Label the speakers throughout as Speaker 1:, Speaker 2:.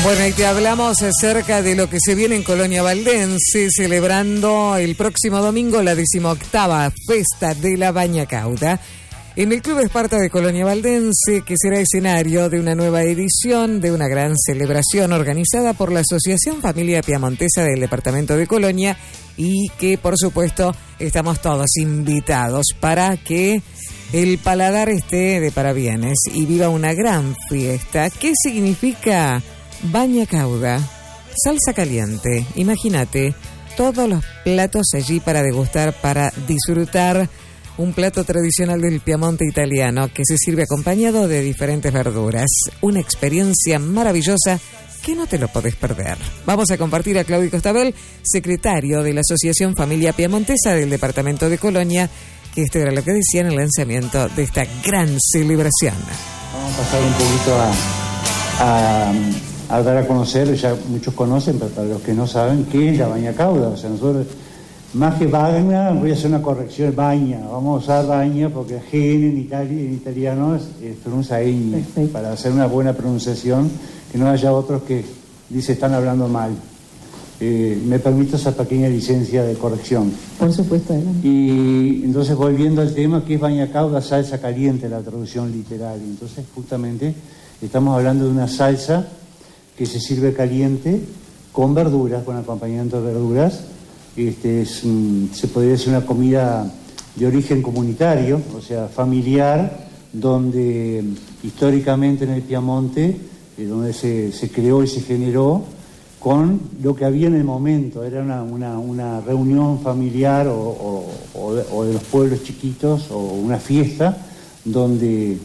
Speaker 1: Bueno, y te hablamos acerca de lo que se viene en Colonia Valdense, celebrando el próximo domingo la 18ª Festa de la Baña Cauda en el Club Esparta de Colonia Valdense, que será escenario de una nueva edición de una gran celebración organizada por la Asociación Familia Piamontesa del Departamento de Colonia, y que por supuesto estamos todos invitados para que el paladar esté de parabienes y viva una gran fiesta. ¿Qué significa Baña Cauda? Salsa caliente. Imagínate, todos los platos allí para degustar, para disfrutar un plato tradicional del Piamonte italiano que se sirve acompañado de diferentes verduras. Una experiencia maravillosa que no te lo podés perder. Vamos a compartir a Claudio Costabel, secretario de la Asociación Familia Piamontesa del Departamento de Colonia, que esto era lo que decía en el lanzamiento de esta gran celebración.
Speaker 2: Vamos a pasar un poquito a dar a conocer, ya muchos conocen, pero para los que no saben, ¿qué es la Baña Cauda? O sea, nosotros, más que Baña, voy a hacer una corrección, Baña. Vamos a usar Baña porque Gene en italiano pronuncia ñ, para hacer una buena pronunciación, que no haya otros que dicen están hablando mal. Me permito esa pequeña licencia de corrección.
Speaker 3: Por supuesto, adelante.
Speaker 2: Y entonces, volviendo al tema, ¿qué es Baña Cauda? Salsa caliente, la traducción literal. Entonces, justamente, estamos hablando de una salsa que se sirve caliente con verduras, con acompañamiento de verduras. Se podría decir una comida de origen comunitario, o sea, familiar, donde históricamente en el Piamonte, donde se creó y se generó con lo que había en el momento. Era una reunión familiar o de los pueblos chiquitos, o una fiesta donde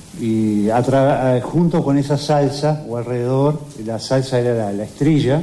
Speaker 2: junto con esa salsa o alrededor, la salsa era la estrella.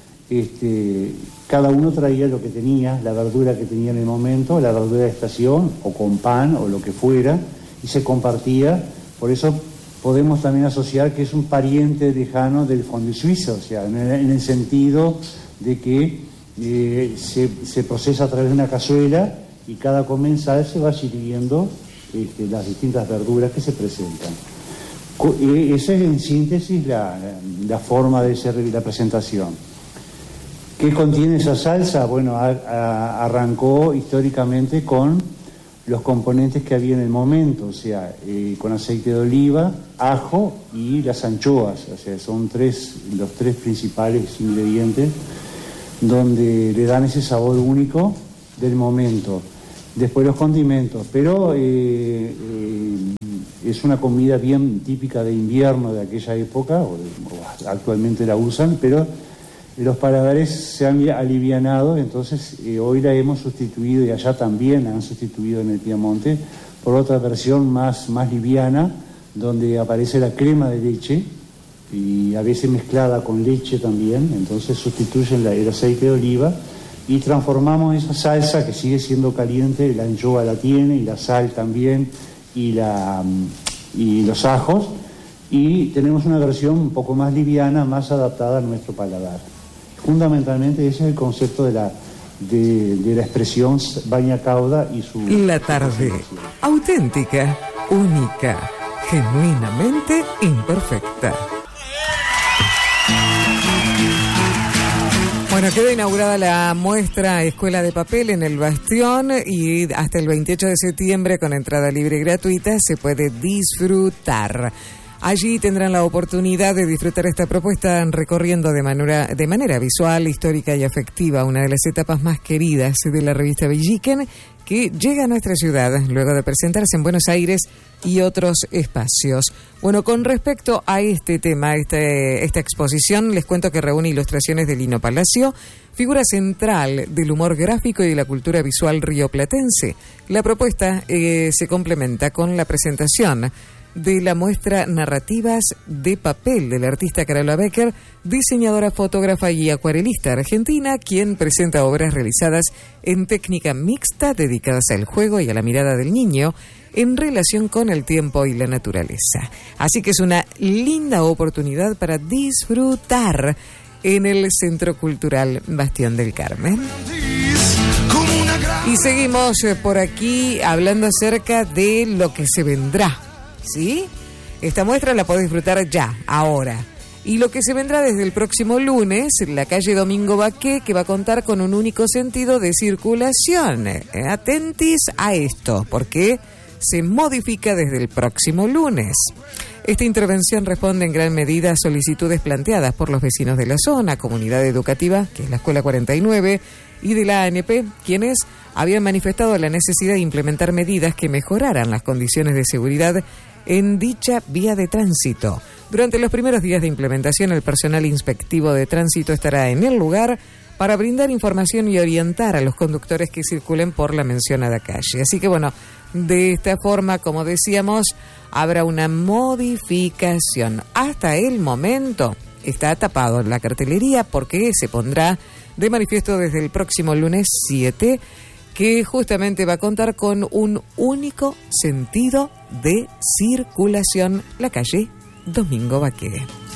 Speaker 2: Cada uno traía lo que tenía, la verdura que tenía en el momento, la verdura de estación, o con pan, o lo que fuera, y se compartía. Por eso podemos también asociar que es un pariente lejano del fondue suizo, o sea, en el sentido de que se procesa a través de una cazuela y cada comensal se va sirviendo las distintas verduras que se presentan. Esa es en síntesis la forma de ser la presentación. ¿Qué contiene esa salsa? Bueno, arrancó históricamente con los componentes que había en el momento, o sea, con aceite de oliva, ajo y las anchoas, o sea, son los tres principales ingredientes donde le dan ese sabor único del momento. Después los condimentos, pero es una comida bien típica de invierno de aquella época, o actualmente la usan, pero los paladares se han alivianado, entonces hoy la hemos sustituido, y allá también la han sustituido en el Piamonte, por otra versión más liviana, donde aparece la crema de leche, y a veces mezclada con leche también, entonces sustituyen el aceite de oliva, y transformamos esa salsa que sigue siendo caliente, la anchoa la tiene, y la sal también, y los ajos, y tenemos una versión un poco más liviana, más adaptada a nuestro paladar. Fundamentalmente ese es el concepto de la expresión Baña Cauda y su...
Speaker 1: La tarde, auténtica, única, genuinamente imperfecta. Bueno, quedó inaugurada la muestra Escuela de Papel en el Bastión, y hasta el 28 de septiembre, con entrada libre y gratuita, se puede disfrutar. Allí tendrán la oportunidad de disfrutar esta propuesta recorriendo de manera visual, histórica y afectiva una de las etapas más queridas de la revista Villiquen, que llega a nuestra ciudad luego de presentarse en Buenos Aires y otros espacios. Bueno, con respecto a este tema, esta exposición, les cuento que reúne ilustraciones de Lino Palacio, figura central del humor gráfico y de la cultura visual rioplatense. La propuesta se complementa con la presentación de la muestra Narrativas de Papel del artista Carola Becker, diseñadora, fotógrafa y acuarelista argentina, quien presenta obras realizadas en técnica mixta dedicadas al juego y a la mirada del niño en relación con el tiempo y la naturaleza. Así que es una linda oportunidad para disfrutar en el Centro Cultural Bastión del Carmen. Y seguimos por aquí hablando acerca de lo que se vendrá, ¿sí? Esta muestra la podés disfrutar ya, ahora. Y lo que se vendrá desde el próximo lunes, la calle Domingo Baqué, que va a contar con un único sentido de circulación. Atentis a esto, porque se modifica desde el próximo lunes. Esta intervención responde en gran medida a solicitudes planteadas por los vecinos de la zona, comunidad educativa, que es la Escuela 49, y de la ANP, quienes habían manifestado la necesidad de implementar medidas que mejoraran las condiciones de seguridad en dicha vía de tránsito. Durante los primeros días de implementación, el personal inspectivo de tránsito estará en el lugar para brindar información y orientar a los conductores que circulen por la mencionada calle. Así que bueno, de esta forma, como decíamos, habrá una modificación. Hasta el momento está tapado en la cartelería porque se pondrá de manifiesto desde el próximo lunes 7, que justamente va a contar con un único sentido de circulación, la calle Domingo Baqué.